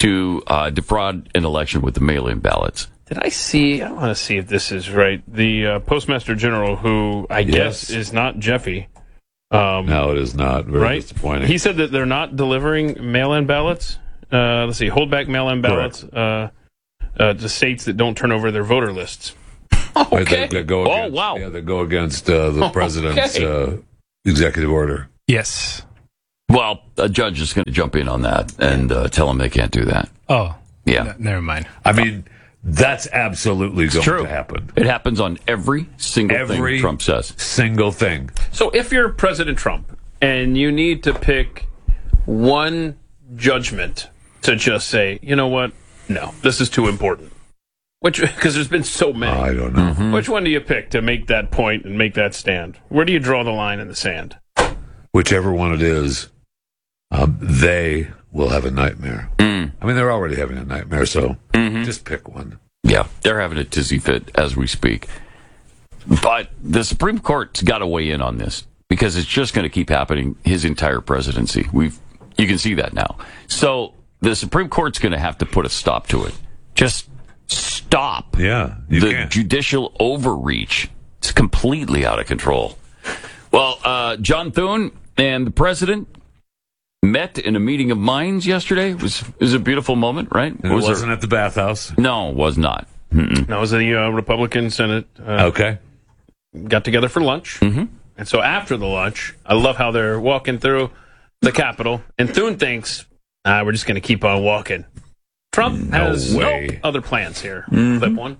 to defraud an election with the mail-in ballots. Did I see? I want to see if this is right. The Postmaster General, who I guess is not Jeffy. No, it is not. Very disappointing. He said that they're not delivering mail-in ballots. Let's see, hold back mail-in ballots to states that don't turn over their voter lists. Okay. They go against, wow. Yeah, they go against the president's executive order. Yes. Well, a judge is going to jump in on that and tell them they can't do that. Oh. Yeah. Never mind. I mean, that's absolutely going to happen. It happens on every single thing Trump says. Single thing. So if you're President Trump and you need to pick one judgment to just say, you know what? No, this is too important. Because there's been so many. I don't know. Mm-hmm. Which one do you pick to make that point and make that stand? Where do you draw the line in the sand? Whichever one it is, they will have a nightmare. I mean, they're already having a nightmare, so just pick one. Yeah, they're having a tizzy fit as we speak. But the Supreme Court's got to weigh in on this because it's just going to keep happening his entire presidency. You can see that now. So the Supreme Court's going to have to put a stop to it. Just stop the judicial overreach. It's completely out of control. Well, John Thune and the president met in a meeting of minds yesterday. It was a beautiful moment, right? And it wasn't at the bathhouse? No, it was not. No, it was the Republican Senate. Got together for lunch. And so after the lunch, I love how they're walking through the Capitol, and Thune thinks, we're just going to keep on walking. Trump has no other plans here. Clip one.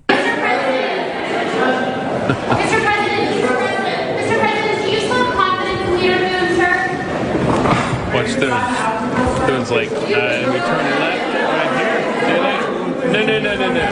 Mr. President, do you still have confidence in Leader Thune, sir? Watch Thune. Thune's like, we turn left right here. No.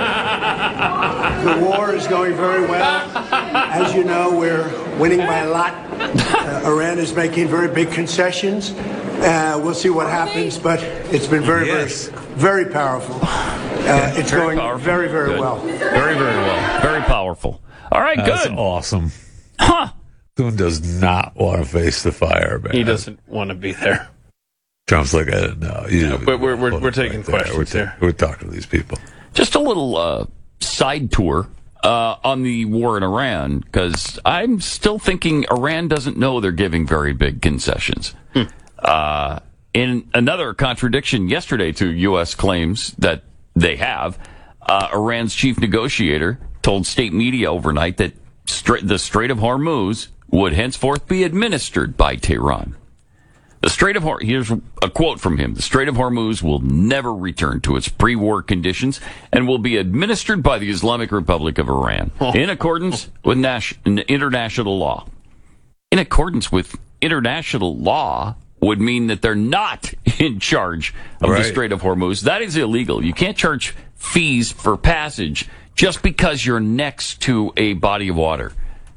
The war is going very well. As you know, we're winning by a lot. Iran is making very big concessions. We'll see what happens, but it's been very, very powerful. It's very going powerful. very, very Good. well. Very, very well. Very powerful. All right, That's good. awesome. Thune does not want to face the fire, man. He doesn't want to be there. Trump's like, no. But we're taking questions here. We're talking to these people. Just a little side tour on the war in Iran, because I'm still thinking Iran doesn't know they're giving very big concessions. In another contradiction yesterday to U.S. claims that they have, Iran's chief negotiator told state media overnight that the Strait of Hormuz would henceforth be administered by Tehran. Here's a quote from him. The Strait of Hormuz will never return to its pre-war conditions and will be administered by the Islamic Republic of Iran in accordance with international law. In accordance with international law would mean that they're not in charge of the Strait of Hormuz. That is illegal. You can't charge fees for passage just because you're next to a body of water.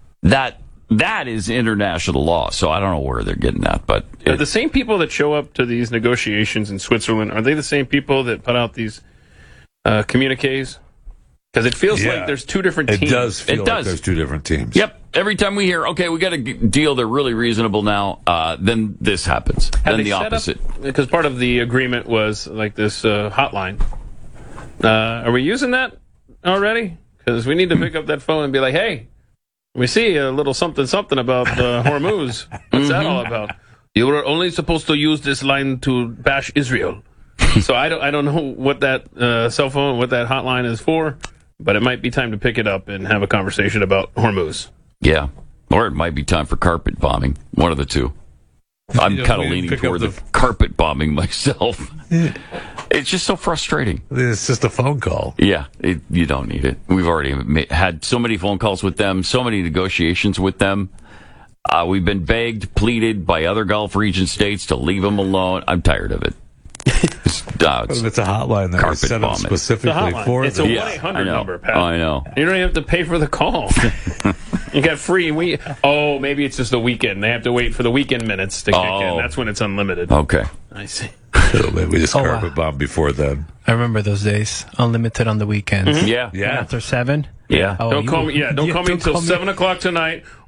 That is international law, so I don't know where they're getting at. But Are the same people that show up to these negotiations in Switzerland, are they the same people that put out these communiques? Because it feels like there's two different teams. It does feel like there's two different teams. Yep. Every time we hear, okay, we got a deal, they're really reasonable now, then this happens. Then the opposite. Because part of the agreement was like this hotline. Are we using that already? Because we need to pick up that phone and be like, hey, we see a little something about Hormuz. What's that all about? You were only supposed to use this line to bash Israel. So I don't know what that cell phone, what that hotline is for, but it might be time to pick it up and have a conversation about Hormuz. Yeah. Or it might be time for carpet bombing. One of the two. I'm kind of leaning toward the carpet bombing myself. It's just so frustrating. It's just a phone call. Yeah, you don't need it. We've already had so many phone calls with them, so many negotiations with them. We've been begged, pleaded by other Gulf region states to leave them alone. I'm tired of it. It's a hotline that was set up specifically for it's them. It's a 1-800 number, Pat. I know. You don't even have to pay for the call. You got free. Maybe it's just the weekend. They have to wait for the weekend minutes to kick in. That's when it's unlimited. Okay. I see. So maybe we just carpet bomb before then. I remember those days. Unlimited on the weekends. Mm-hmm. Yeah. After 7. Yeah. Don't call me until 7 o'clock tonight,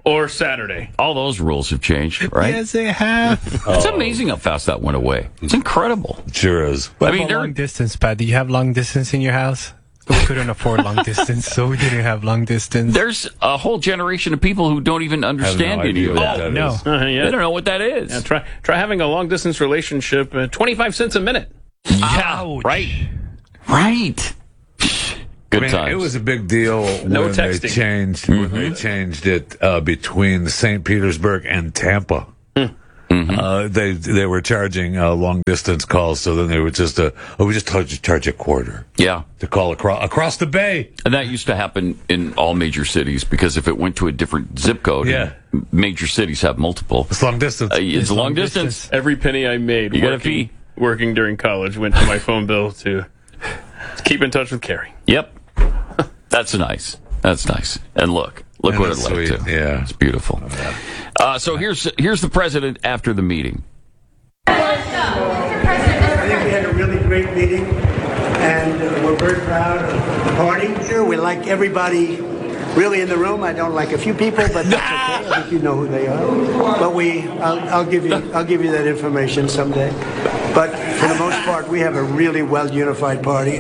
or Saturday. All those rules have changed, right? Yes, they have. It's amazing how fast that went away. It's incredible. It sure is. What about long distance, Pat? Do you have long distance in your house? We couldn't afford long distance, so we didn't have long distance. There's a whole generation of people who don't even understand any of that. No. Yeah. They don't know what that is. Yeah, try having a long distance relationship. 25 cents a minute. Yeah, right. Right. Good times. It was a big deal No when texting. they changed when they changed it between St. Petersburg and Tampa. They were charging long distance calls, so then they would just we just charge a quarter. Yeah, to call across the bay. And that used to happen in all major cities because if it went to a different zip code, major cities have multiple. It's long distance. It's long distance. Every penny I made working during college went to my phone bill to keep in touch with Carrie. Yep. That's nice. That's nice. And look what it led to. Yeah. It's beautiful. So here's the president after the meeting. I think we had a really great meeting, and we're very proud of the party. Here, we like everybody really in the room. I don't like a few people, but that's okay. I think you know who they are. But I'll give you that information someday. But for the most part, we have a really well unified party.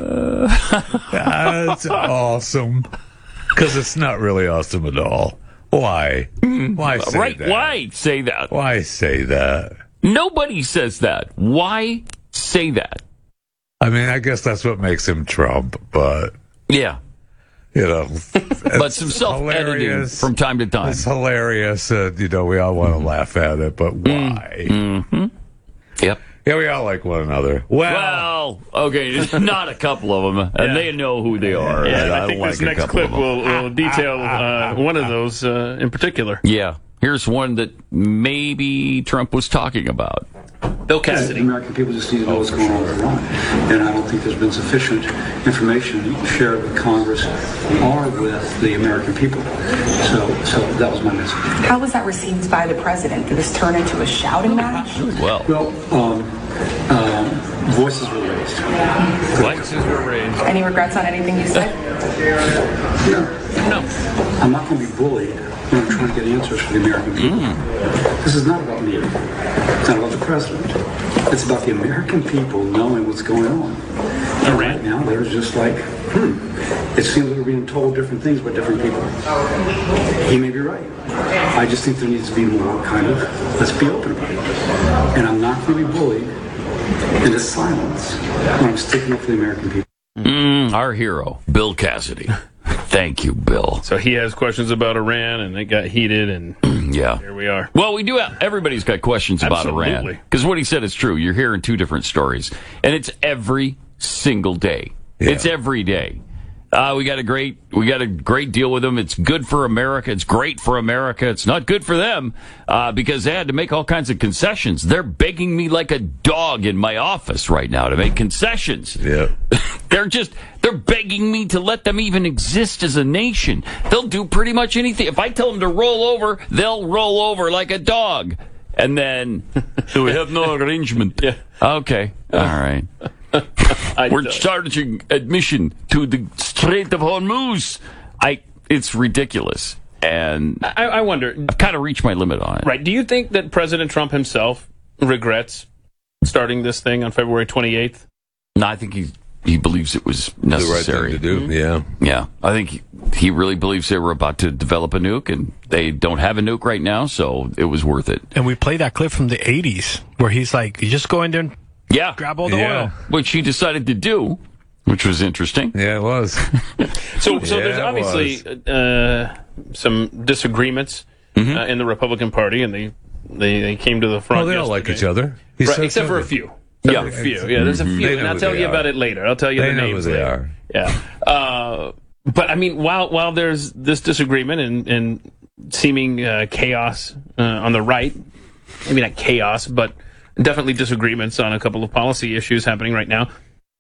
That's awesome. Because it's not really awesome at all. Why? Why say that? Why say that? Why say that? Nobody says that. Why say that? I mean, I guess that's what makes him Trump, but... Yeah. You know... but some self-editing from time to time. It's hilarious. We all want to laugh at it, but why? Mm-hmm. Yep. Yeah, we all like one another. Well, okay, just not a couple of them, and they know who they are. Yeah, I think this next clip will detail one of those in particular. Yeah, here's one that maybe Trump was talking about. Bill Cassidy. The American people just need to know what's going on with Iran. And I don't think there's been sufficient information shared with Congress or with the American people. So that was my message. How was that received by the president? Did this turn into a shouting match? Well, voices were raised. Voices were raised. Any regrets on anything you said? No. I'm not going to be bullied when I'm trying to get answers for the American people. This is not about me. It's not about the president. It's about the American people knowing what's going on. And right now, they're just like, it seems like we're being told different things by different people. He may be right. I just think there needs to be more let's be open about it. And I'm not going to be bullied into silence when I'm sticking up for the American people. Our hero, Bill Cassidy. Thank you, Bill. So he has questions about Iran, and it got heated, and here we are. Well, we do have, everybody's got questions about Iran. Because what he said is true. You're hearing two different stories. And it's every single day. Yeah. It's every day. We got a great deal with them. It's good for America. It's great for America. It's not good for them because they had to make all kinds of concessions. They're begging me like a dog in my office right now to make concessions. Yeah. They're begging me to let them even exist as a nation. They'll do pretty much anything. If I tell them to roll over, they'll roll over like a dog. And then, do we have no arrangement? Yeah. Okay. All right. We're charging admission to the Strait of Hormuz. It's ridiculous. And I wonder. I've kind of reached my limit on it. Right. Do you think that President Trump himself regrets starting this thing on February 28th? No, I think he believes it was necessary. The right thing to do, yeah. Yeah. I think he really believes they were about to develop a nuke, and they don't have a nuke right now, so it was worth it. And we played that clip from the 80s where he's like, you just go in there and grab all the oil. Which he decided to do, which was interesting. Yeah, it was. So there's obviously some disagreements in the Republican Party, and they came to the front. Well, they all like each other. Right, except for a few. Yeah, there's a few, and I'll tell you about it later. I'll tell you the names later. Yeah. But I mean, while there's this disagreement and seeming chaos on the right, maybe not chaos, but definitely disagreements on a couple of policy issues happening right now,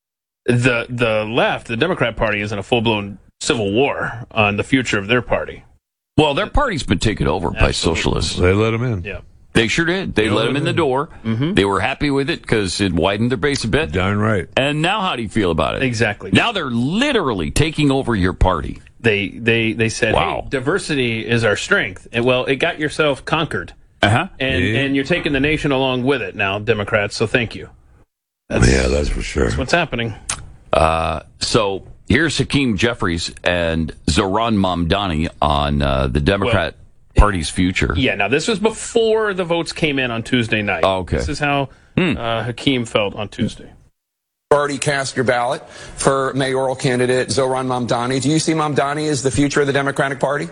the left, the Democrat Party, is in a full-blown civil war on the future of their party. Well, their party's been taken over by socialists. They let them in. Yeah. They sure did. They let him in the door. Mm-hmm. They were happy with it because it widened their base a bit. Darn right. And now how do you feel about it? Exactly. Now they're literally taking over your party. They said, hey, diversity is our strength. And, well, it got yourself conquered. Uh-huh. And you're taking the nation along with it now, Democrats, so thank you. That's for sure. That's what's happening. So here's Hakeem Jeffries and Zohran Mamdani on the Democrat Party's future. Yeah, now this was before the votes came in on Tuesday night. Oh, okay. This is how Hakeem felt on Tuesday. Already cast your ballot for mayoral candidate Zohran Mamdani. Do you see Mamdani as the future of the Democratic Party?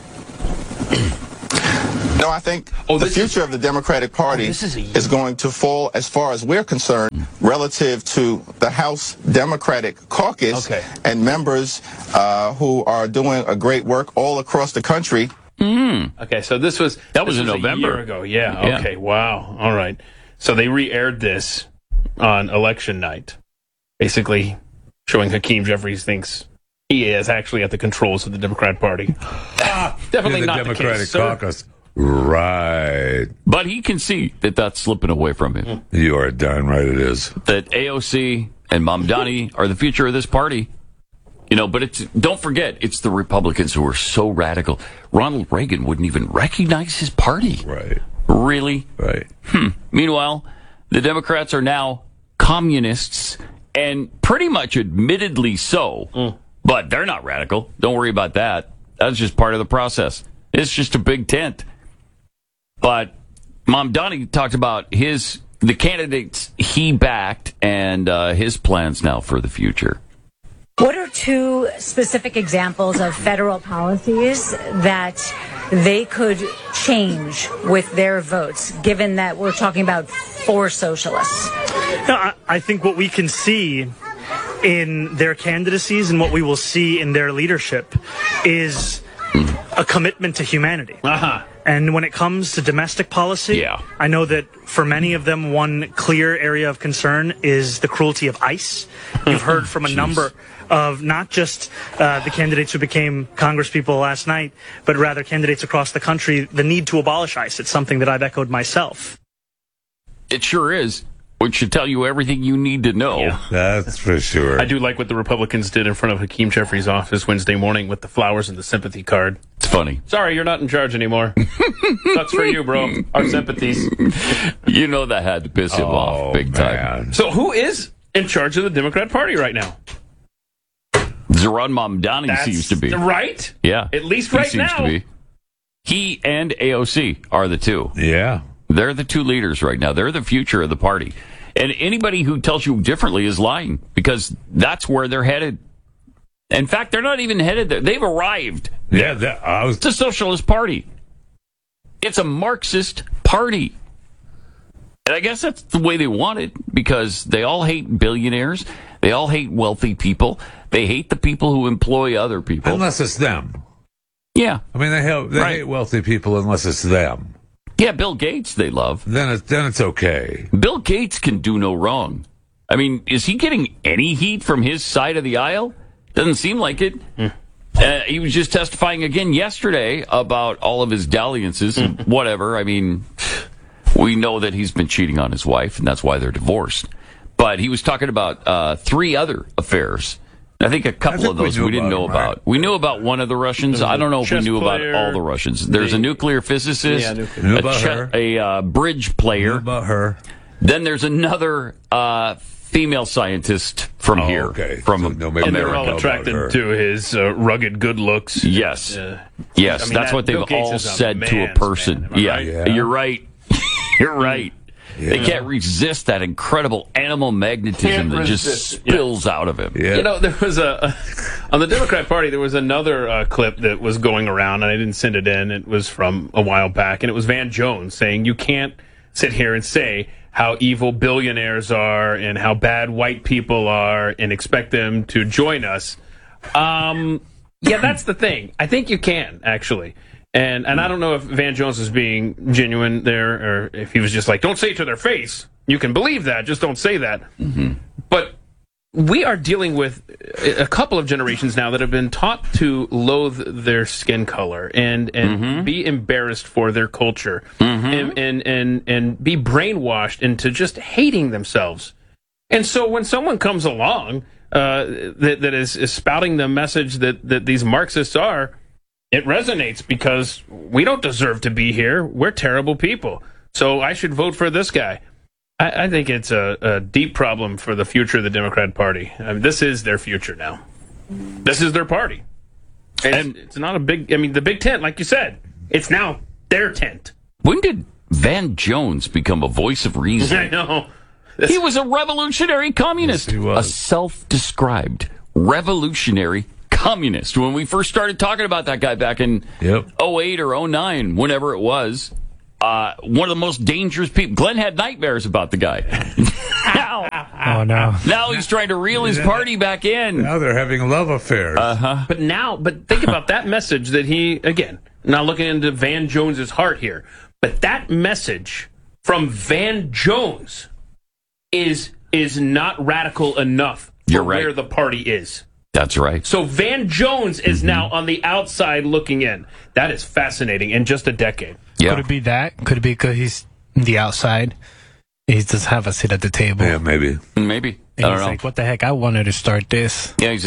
No, I think the future of the Democratic Party is going to fall, as far as we're concerned, relative to the House Democratic Caucus and members who are doing a great work all across the country. Okay, so this was in November. A year ago. Yeah. Okay. Wow. All right. So they re-aired this on election night, basically showing Hakeem Jeffries thinks he is actually at the controls of the Democrat Party. Definitely not Democratic the case, sir. Caucus. Right. But he can see that that's slipping away from him. You are darn right it is. That AOC and Mamdani are the future of this party. You know, but don't forget, it's the Republicans who are so radical. Ronald Reagan wouldn't even recognize his party. Right. Really? Right. Meanwhile, the Democrats are now communists, and pretty much admittedly so. But they're not radical. Don't worry about that. That's just part of the process. It's just a big tent. But Mamdani talked about the candidates he backed and his plans now for the future. What are two specific examples of federal policies that they could change with their votes, given that we're talking about four socialists? No, I think what we can see in their candidacies and what we will see in their leadership is a commitment to humanity. And when it comes to domestic policy, I know that for many of them, one clear area of concern is the cruelty of ICE. You've heard from a number of not just the candidates who became congresspeople last night, but rather candidates across the country, the need to abolish ICE. It's something that I've echoed myself. It sure is. Which should tell you everything you need to know. Yeah. That's for sure. I do like what the Republicans did in front of Hakeem Jeffries' office Wednesday morning with the flowers and the sympathy card. It's funny. Sorry, you're not in charge anymore. Sucks for you, bro. Our sympathies. You know that had to piss him off big time. So who is in charge of the Democrat Party right now? Zohran Mamdani seems to be. Right? Yeah. At least right he seems now. To be. He and AOC are the two. Yeah. They're the two leaders right now. They're the future of the party. And anybody who tells you differently is lying, because that's where they're headed. In fact, they're not even headed there. They've arrived. Yeah, It's a socialist party. It's a Marxist party. And I guess that's the way they want it, because they all hate billionaires. They all hate wealthy people. They hate the people who employ other people. Unless it's them. Yeah. I mean, they hate wealthy people unless it's them. Yeah, Bill Gates they love. Then it's okay. Bill Gates can do no wrong. I mean, is he getting any heat from his side of the aisle? Doesn't seem like it. He was just testifying again yesterday about all of his dalliances and whatever. I mean, we know that he's been cheating on his wife, and that's why they're divorced. But he was talking about 3 other affairs. I think a couple of those we didn't know about. Right? We knew about one of the Russians. I don't know if we knew about all the Russians. There's a nuclear physicist, a bridge player. Knew about her. Then there's another female scientist from here, from America. And they're all attracted to his rugged good looks. Yes. Yes, I mean, that's what they've all said to a person. Yeah, you're right. You're right. Yeah. They can't resist that incredible animal magnetism that just spills out of him. Yeah. You know, there was on the Democrat Party, there was another clip that was going around, and I didn't send it in. It was from a while back, and it was Van Jones saying, you can't sit here and say how evil billionaires are and how bad white people are and expect them to join us. Yeah, that's the thing. I think you can, actually. And I don't know if Van Jones is being genuine there, or if he was just like, don't say it to their face. You can believe that, just don't say that. But we are dealing with a couple of generations now that have been taught to loathe their skin color and be embarrassed for their culture and be brainwashed into just hating themselves. And so when someone comes along that is spouting the message that these Marxists are, it resonates because we don't deserve to be here. We're terrible people. So I should vote for this guy. I think it's a deep problem for the future of the Democrat Party. I mean, this is their future now. This is their party. And it's not a big... I mean, the big tent, like you said, it's now their tent. When did Van Jones become a voice of reason? I know. He was a revolutionary communist. Yes, he was. A self-described revolutionary communist. When we first started talking about that guy back in 08 or 09, whenever it was, one of the most dangerous people. Glenn had nightmares about the guy. Now he's trying to reel his party back in. Now they're having love affairs. But think about that message that he, again, not looking into Van Jones's heart here, but that message from Van Jones is not radical enough for where the party is. That's right. So Van Jones is now on the outside looking in. That is fascinating in just a decade. Yeah. Could it be that? Could it be because he's on the outside? He doesn't have a seat at the table. Yeah, maybe. Maybe. And he's like, what the heck? I wanted to start this. Yeah, he's